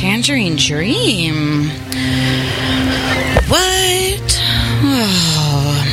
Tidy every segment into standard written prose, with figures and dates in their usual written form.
Tangerine Dream. What? Oh.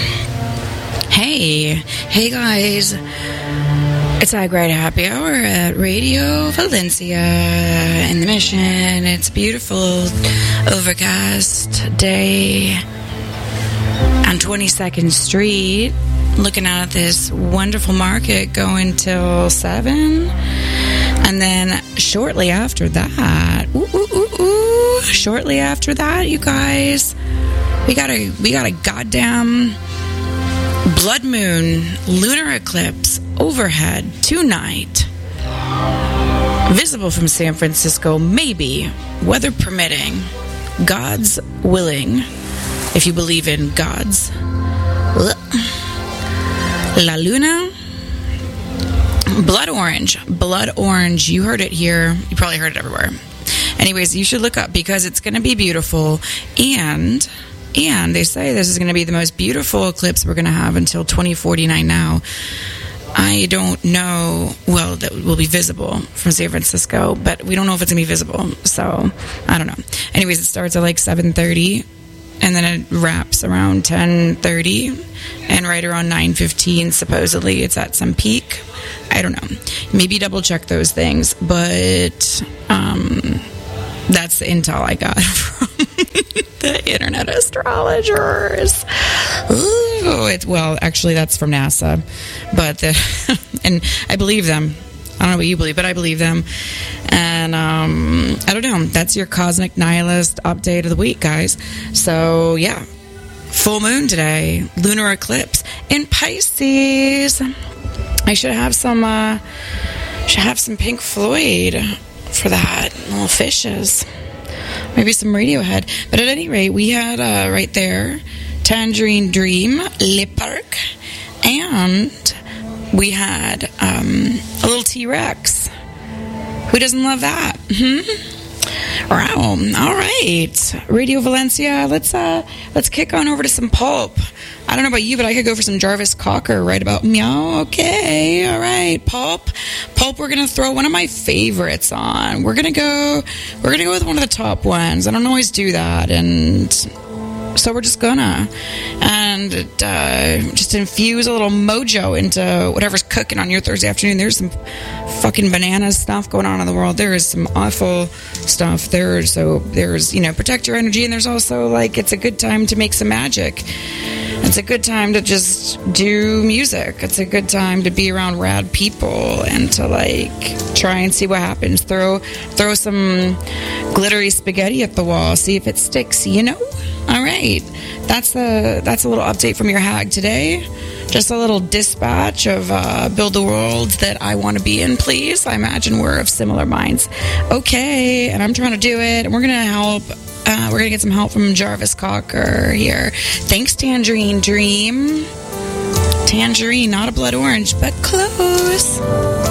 Hey guys. It's Ag Right Happy Hour at Radio Valencia in the Mission. It's a beautiful overcast day on 22nd Street. Looking out at this wonderful market going till 7. And then shortly after that, shortly after that, you guys, we got a goddamn blood moon lunar eclipse overhead tonight. Visible from San Francisco, maybe, weather permitting, God's willing, if you believe in gods. La Luna, blood orange. You heard it here. You probably heard it everywhere. Anyways, you should look up because it's going to be beautiful. And they say this is going to be the most beautiful eclipse we're going to have until 2049 now. I don't know, well, that will be visible from San Francisco, but we don't know if it's going to be visible. So, I don't know. Anyways, it starts at like 7:30. And then it wraps around 10:30, and right around 9:15, supposedly, it's at some peak. I don't know. Maybe double check those things, but that's the intel I got from the internet astrologers. Ooh, well, actually, that's from NASA, but and I believe them. I don't know what you believe, but I believe them. And I don't know. That's your Cosmic Nihilist update of the week, guys. So, yeah. Full moon today. Lunar eclipse in Pisces. I should have some Pink Floyd for that. Little fishes. Maybe some Radiohead. But at any rate, we had right there Tangerine Dream, Le Parc, and we had a little T-Rex. Who doesn't love that? Wow. All right. Radio Valencia, let's kick on over to some Pulp. I don't know about you, but I could go for some Jarvis Cocker right about meow. Okay. All right. Pulp, we're going to throw one of my favorites on. We're going to go with one of the top ones. I don't always do that, and so we're just gonna just infuse a little mojo into whatever's cooking on your Thursday afternoon. There's some fucking bananas stuff going on in the world. There is some awful stuff. There's protect your energy, and there's also like it's a good time to make some magic. It's a good time to just do music. It's a good time to be around rad people and to like try and see what happens. Throw some glittery spaghetti at the wall, see if it sticks, All right. That's a little update from your hag today. Just a little dispatch of build the world that I want to be in, please. I imagine we're of similar minds. Okay, and I'm trying to do it, and we're going to help. We're going to get some help from Jarvis Cocker here. Thanks, Tangerine Dream. Tangerine, not a blood orange, but close.